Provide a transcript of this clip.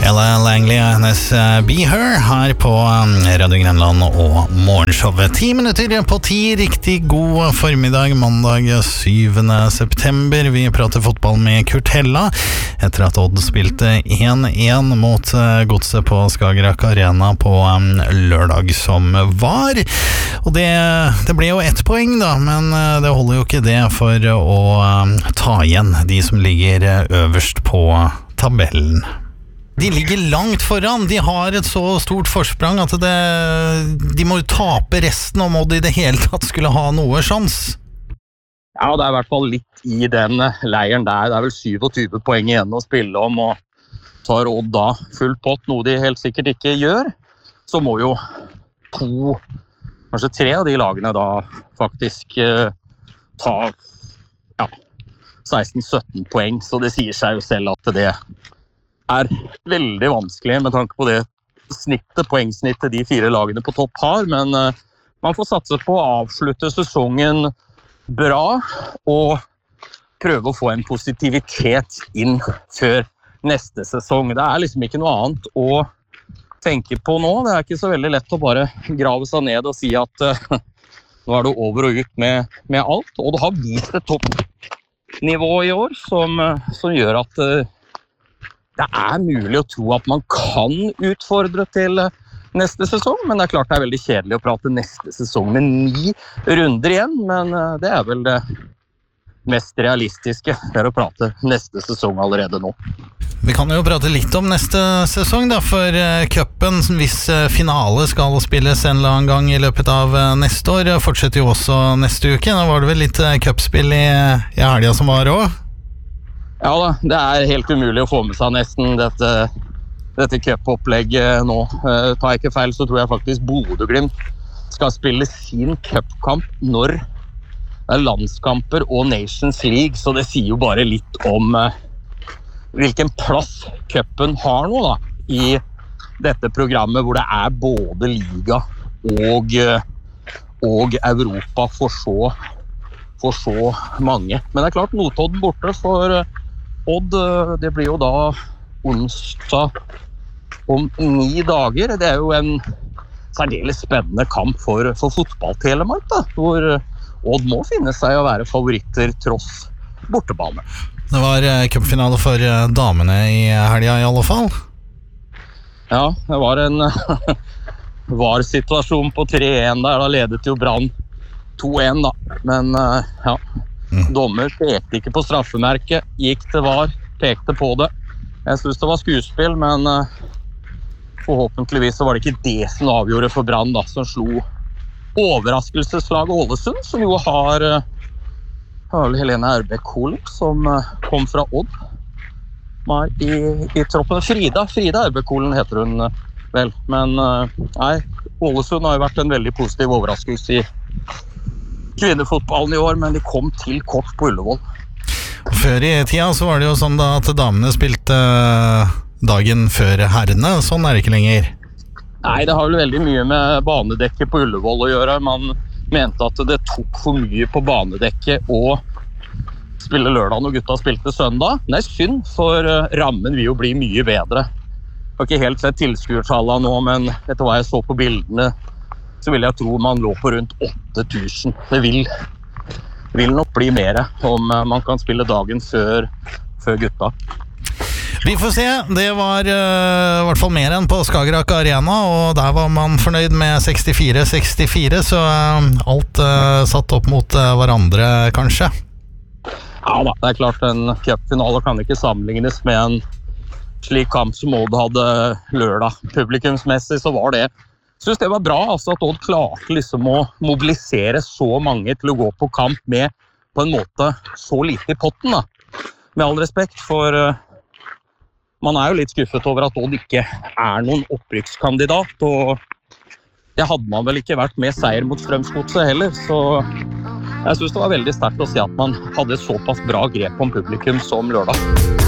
Ella Langley og hennes Be Her her på Radio Grenland og Morgenshowet. 10 minutter på 10, riktig god formiddag, mandag 7. september. Vi prater fotball med Kurt Hella etter at Odd spilte 1-1 mot Godset på Skagerrak Arena på lørdag som var. Og det ble jo 1 poeng da, men det holder jo ikke det for å ta igjen de som ligger øverst på tabellen. De ligger langt foran, de har et så stort forsprang at de må jo tape resten om Odd i det hele tatt skulle ha noe sjans. Ja, det er i hvert fall litt i den leiren der. Det er vel 27 poeng igjen å spille om, og tar Odd da full pott, noe de helt sikkert ikke gjør, så må jo 2, kanskje 3 av de lagene da faktisk ta 16-17 poeng, så det sier seg jo selv at det er veldig vanskelig med tanke på det poengsnittet de 4 lagene på topp har, men man får satse på å avslutte sesongen bra og prøve å få en positivitet inn før neste sesong. Det er liksom ikke noe annet å tenke på nå. Det er ikke så veldig lett å bare grave seg ned og si at nå er det over og ut med alt, og det har vist et toppnivå i år som gjør at det er mulig å tro at man kan utfordre til neste sesong, men det er klart det er veldig kjedelig å prate neste sesong med 9 runder igjen, men det er vel det mest realistiske, det er å prate neste sesong allerede nå. Vi kan jo prate litt om neste sesong da, for cupen, hvis finale skal spilles en eller annen gang i løpet av neste år, fortsetter jo også neste uke. Nå var det vel litt cupspill i helga som var også? Ja da, det er helt umulig å få med seg nesten dette cup-opplegget nå. Tar jeg ikke feil, så tror jeg faktisk Bodø/Glimt skal spille sin cupkamp når det er landskamper og Nations League, så det sier jo bare litt om hvilken plass cupen har nå da, i dette programmet hvor det er både liga og Europa for så mange. Men det er klart, Notodden borte for Odd, det blir jo da onsdag om 9 dager. Det er jo en særdeles spennende kamp for fotball-Telemark da, hvor Odd må finne seg å være favoritter tross bortebane. Det var cupfinale for damene i helga i alle fall. Ja, det var en var-situasjon på 3-1 der, da ledet jo Brann 2-1 da, men ja, dommer pekte ikke på straffemerket, gikk til VAR, pekte på det. Jeg synes det var skuespill, men forhåpentligvis så var det ikke det som avgjorde for Brann da, som slo overraskelseslaget Ålesund, som jo har Helene Erbæk-Holen, som kom fra Odd. Var i troppen. Frida Erbæk-Holen heter hun vel, men nei, Ålesund har jo vært en veldig positiv overraskelse i kvinnefotballen i år, men de kom til kort på Ullevål. Før i tida så var det jo sånn da at damene spilte dagen før herrene, sånn er det ikke lenger. Nei, det har vel veldig mye med banedekket på Ullevål å gjøre. Man mente at det tok for mye på banedekket å spille lørdag når gutta spilte søndag. Det er synd, for rammen vil jo bli mye bedre. Jeg har ikke helt sett tilskuertallene nå, men etter hva jeg så på bildene, så vil jeg tro man lå på rundt 8000. Det vil nok bli mer om man kan spille dagen før gutta. Vi får se, det var i hvert fall mer enn på Skagerrak Arena, og der var man fornøyd med 64-64, så alt satt opp mot hverandre kanskje. Ja da, det er klart en cupfinale kan ikke sammenlignes med en slik kamp som Odd hadde lørdag. Publikumsmessig så var det. Jeg synes det var bra altså, at Odd klarte liksom å mobilisere så mange til å gå på kamp med på en måte så lite i potten da. Med all respekt, for man er jo litt skuffet over at Odd ikke er noen opprykkskandidat, og det hadde man vel ikke vært med seier mot Strømsgodset heller, så jeg synes det var veldig sterkt å se at man hadde såpass bra grep om publikum som lørdag.